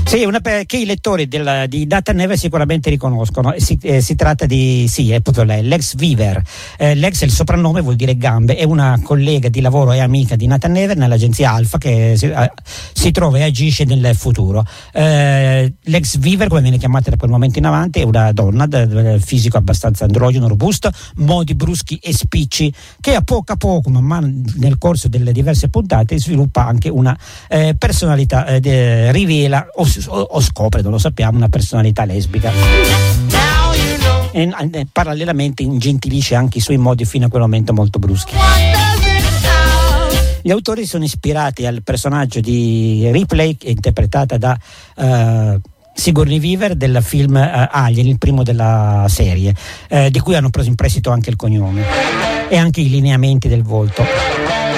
Sì, che i lettori di Nathan Never sicuramente riconoscono. Si tratta di, sì, è proprio lei, Lex Weaver. Lex è il soprannome, vuol dire gambe, è una collega di lavoro e amica di Nathan Never nell'agenzia Alpha che si trova e agisce nel futuro. Lex Weaver, come viene chiamata da quel momento in avanti, è una donna dal fisico abbastanza androgeno, robusto, modi bruschi e spicci, che a poco, ma nel corso delle diverse puntate sviluppa anche una personalità, rivela o scopre, non lo sappiamo, una personalità lesbica. E parallelamente ingentilisce anche i suoi modi fino a quel momento molto bruschi. Gli autori sono ispirati al personaggio di Ripley, interpretata da Sigourney Weaver, del film Alien, il primo della serie, di cui hanno preso in prestito anche il cognome e anche i lineamenti del volto.